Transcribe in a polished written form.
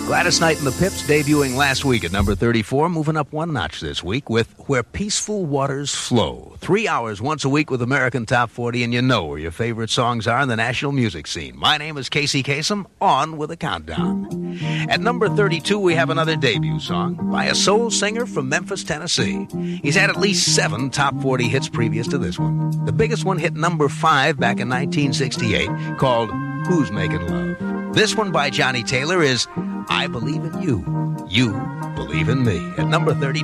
Gladys Knight and the Pips debuting last week at number 34, moving up one notch this week with Where Peaceful Waters Flow. 3 hours once a week with American Top 40, and you know where your favorite songs are in the national music scene. My name is Casey Kasem, on with a countdown. At number 32, we have another debut song by a soul singer from Memphis, Tennessee. He's had at least 7 top 40 hits previous to this one. The biggest one hit number 5 back in 1968, called Who's Making Love? This one by Johnny Taylor is I Believe in You. You Believe in Me. At number 32.